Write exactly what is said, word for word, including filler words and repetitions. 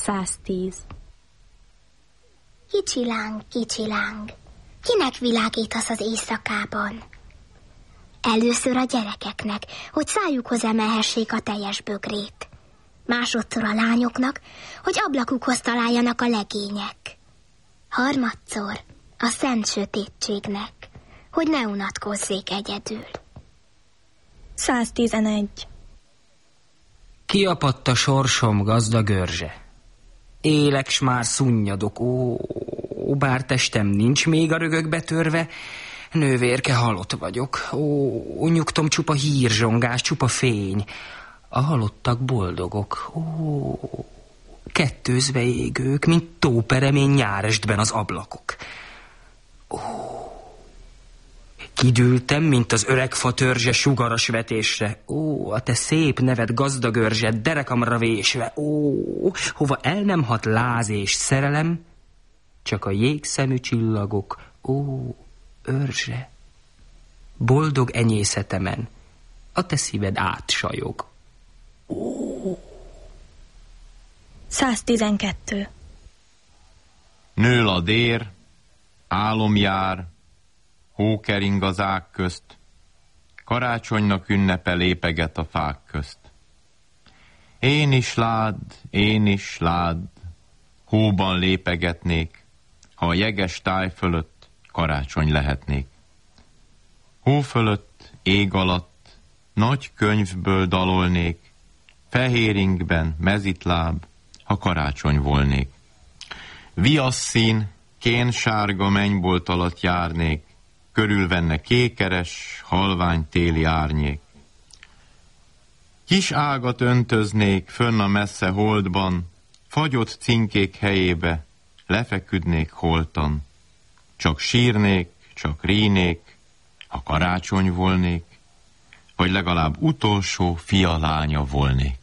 száztíz. Kicsi láng, kicsi láng, kinek világítasz az éjszakában? Először a gyerekeknek, hogy szájukhoz emelhessék a teljes bögrét. Másodszor a lányoknak, hogy ablakukhoz találjanak a legények. Harmadszor a szent sötétségnek, hogy ne unatkozzék egyedül. száztizenegy. Kiapadt a sorsom gazda görzse. Élek s már szunnyadok, ó, bár testem nincs még a rögökbe törve, nővérke, halott vagyok, ó, nyugtom csupa hírzsongás, csupa fény, a halottak boldogok, ó, kettőzve égők, mint tóperemény nyárestben az ablakok. Ó, kidültem, mint az öreg fa törzse sugaras vetésre. Ó, a te szép neved gazdagörzsed derekamra vésve. Ó, hova el nem hat láz és szerelem, csak a jégszemű csillagok. Ó, őrzse, boldog enyészetemen a te szíved átsajog. Ó. száztizenkettő. Nől a dér, álom jár, hókering az ág közt, karácsonynak ünnepe lépeget a fák közt. Én is lád, én is lád, hóban lépegetnék, ha a jeges táj fölött karácsony lehetnék. Hó fölött, ég alatt, nagy könyvből dalolnék, fehéringben, mezitláb, ha karácsony volnék. Viasszín, kénsárga mennybolt alatt járnék, körülvenne kékeres, halvány téli árnyék. Kis ágat öntöznék fönn a messze holdban, fagyott cinkék helyébe lefeküdnék holtan. Csak sírnék, csak rínék, ha karácsony volnék, vagy legalább utolsó fia lánya volnék.